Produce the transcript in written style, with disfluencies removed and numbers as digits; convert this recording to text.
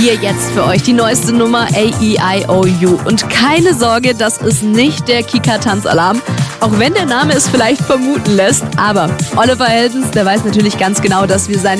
Hier jetzt für euch die neueste Nummer A-E-I-O-U. Und keine Sorge, das ist nicht der Kika-Tanzalarm. Auch wenn der Name es vielleicht vermuten lässt. Aber Oliver Heldens, der weiß natürlich ganz genau, dass wir seine